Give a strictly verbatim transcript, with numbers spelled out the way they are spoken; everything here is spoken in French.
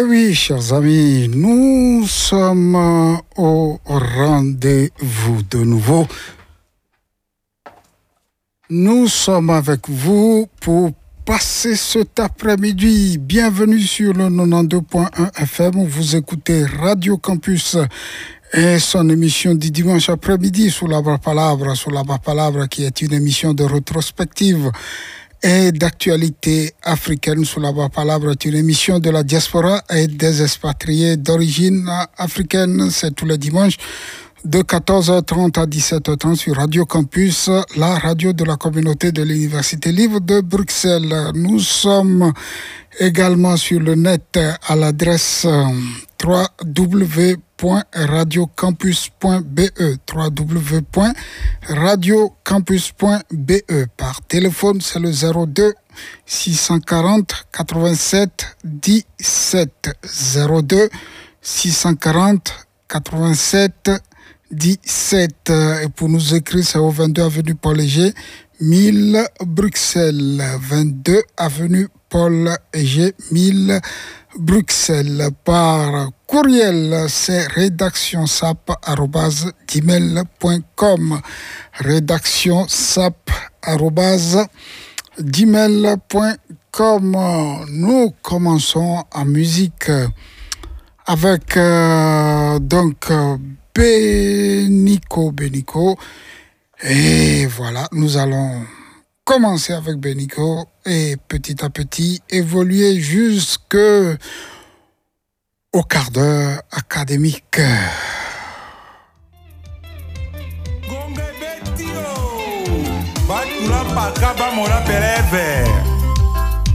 Eh oui, chers amis, nous sommes au rendez-vous de nouveau. Nous sommes avec vous pour passer cet après-midi. Bienvenue sur le quatre-vingt-douze point un F M où vous écoutez Radio Campus et son émission du dimanche après-midi sous la Palabra, sous la Palabra qui est une émission de rétrospective et d'actualité africaine. Sous la Palabra est une émission de la diaspora et des expatriés d'origine africaine. C'est tous les dimanches de quatorze heures trente à dix-sept heures trente sur Radio Campus, la radio de la communauté de l'Université libre de Bruxelles. Nous sommes également sur le net à l'adresse w w w point radio campus point b e w w w point radio campus point b e. Par téléphone, c'est le zéro deux six cent quarante quatre-vingt-sept dix-sept zéro deux six cent quarante quatre-vingt-sept dix-sept. Et pour nous écrire, c'est au vingt-deux avenue Paul Léger, mille Bruxelles. vingt-deux avenue Paul Léger, mille Bruxelles. Par courriel, c'est rédaction sap arobase gmail point com. rédaction sap arobase gmail point com. Nous commençons en musique avec euh, donc euh, Benico Benico. Et voilà, nous allons commencer avec Benico et petit à petit évoluer jusque au quart d'heure académique. Batula pakaba mora peleve.